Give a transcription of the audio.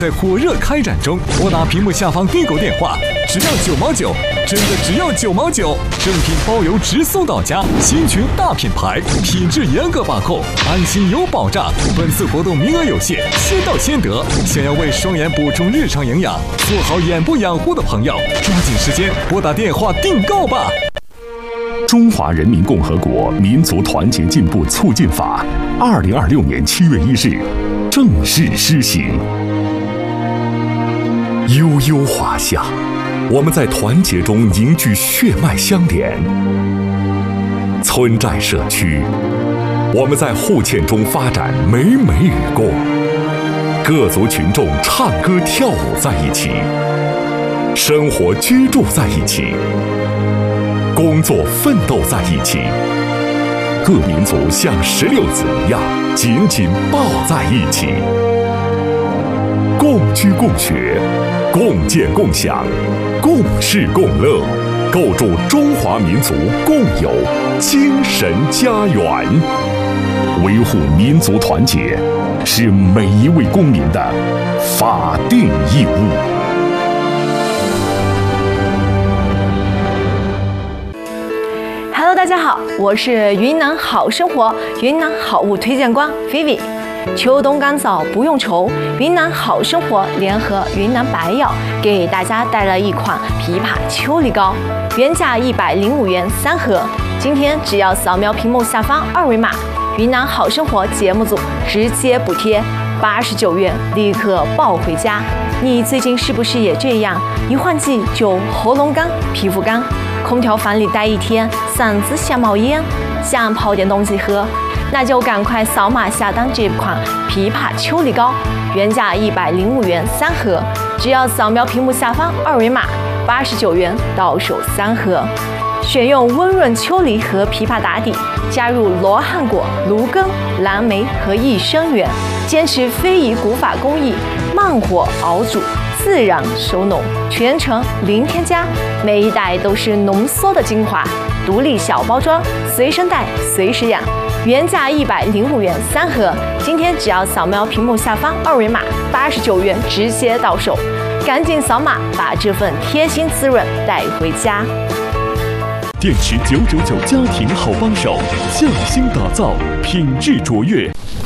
在火热开展中，拨打屏幕下方订购电话，只要9毛9，真的只要9毛9，正品包邮直送到家，新群大品牌，品质严格把控，安心有保障。本次活动名额有限，先到先得。想要为双眼补充日常营养，做好眼部养护的朋友，抓紧时间拨打电话订购吧。 中华人民共和国民族团结进步促进法，2026年7月1日正式施行。悠悠华夏，我们在团结中凝聚血脉相连；村寨社区，我们在互嵌中发展美美与共。各族群众唱歌跳舞在一起，生活居住在一起，工作奋斗在一起。各民族像16子一样紧紧抱在一起，共居共学，共建共享，共事共乐，构筑中华民族共有精神家园。维护民族团结是每一位公民的法定义务。 Hello， 大家好，我是云南好生活云南好物推荐官 Vivi。秋冬干燥不用愁，云南好生活联合云南白药给大家带来一款枇杷秋梨膏，原价105元3盒，今天只要扫描屏幕下方2维码，云南好生活节目组直接补贴89元，立刻抱回家。你最近是不是也这样？一换季就喉咙干、皮肤干，空调房里待一天，嗓子想冒烟，想泡点东西喝，那就赶快扫码下单这款枇杷秋梨膏，原价105元3盒，只要扫描屏幕下方2维码，89元到手3盒。选用温润秋梨和枇杷打底，加入罗汉果、芦根、蓝莓和益生元，坚持非遗古法工艺，慢火熬煮，自然收浓，全程零添加，每一袋都是浓缩的精华，独立小包装，随身带随时养。原价105元3盒，今天只要扫描屏幕下方2维码，89元直接到手，赶紧扫码把这份贴心滋润带回家。 电池999家庭好帮手，匠心打造，品质卓越。